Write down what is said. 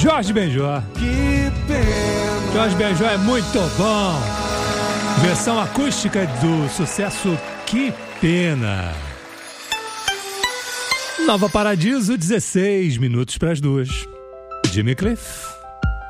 Jorge Benjor. Que pena. Jorge Benjor é muito bom. Versão acústica do sucesso Que Pena. Nova Paradiso, 16 minutos para as 2. Jimmy Cliff.